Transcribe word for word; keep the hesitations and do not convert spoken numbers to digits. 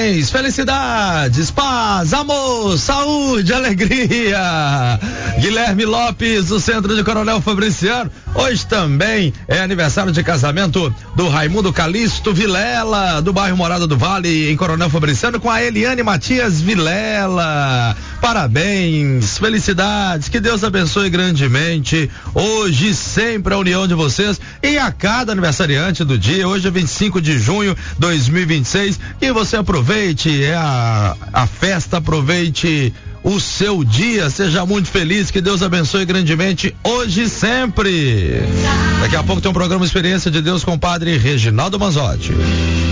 parabéns, felicidades, paz, amor, saúde, alegria. Guilherme Lopes, do Centro de Coronel Fabriciano. Hoje também é aniversário de casamento do Raimundo Calixto Vilela, do bairro Morada do Vale, em Coronel Fabriciano, com a Eliane Matias Vilela. Parabéns, felicidades, que Deus abençoe grandemente. Hoje sempre a união de vocês e a cada aniversariante do dia. Hoje é vinte e cinco de junho de dois mil e vinte e seis. Que você aproveite é a, a festa, aproveite o seu dia, seja muito feliz, que Deus abençoe grandemente hoje e sempre. Daqui a pouco tem um programa Experiência de Deus com o padre Reginaldo Manzotti.